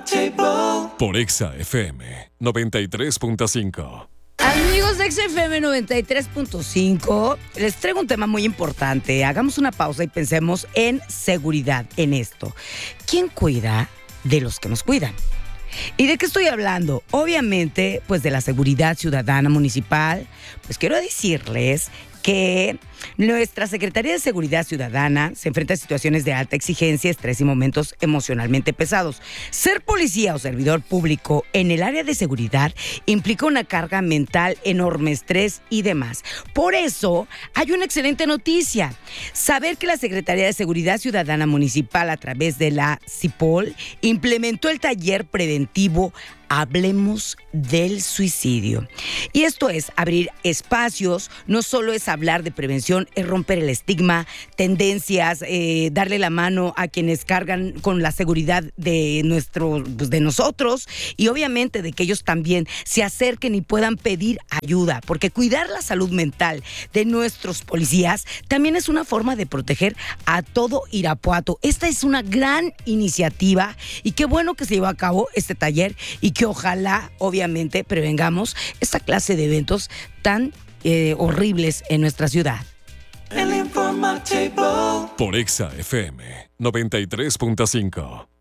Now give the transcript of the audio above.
Por Exa FM 93.5. Amigos de XFM 93.5, les traigo un tema muy importante. Hagamos una pausa y pensemos en seguridad, en esto. ¿Quién cuida de los que nos cuidan? ¿Y de qué estoy hablando? Obviamente, pues de la seguridad ciudadana municipal. Pues quiero decirles que nuestra Secretaría de Seguridad Ciudadana se enfrenta a situaciones de alta exigencia, estrés y momentos emocionalmente pesados. Ser policía o servidor público en el área de seguridad implica una carga mental, enorme estrés y demás. Por eso, hay una excelente noticia. Saber que la Secretaría de Seguridad Ciudadana Municipal, a través de la CIPOL, implementó el taller preventivo Hablemos del Suicidio. Y esto es abrir espacios, no solo es hablar de prevención, es romper el estigma, tendencias, darle la mano a quienes cargan con la seguridad de nosotros, y obviamente de que ellos también se acerquen y puedan pedir ayuda, porque cuidar la salud mental de nuestros policías también es una forma de proteger a todo Irapuato. Esta es una gran iniciativa y qué bueno que se llevó a cabo este taller y que ojalá, obviamente, prevengamos esta clase de eventos tan horribles en nuestra ciudad. Por Exa FM 93.5.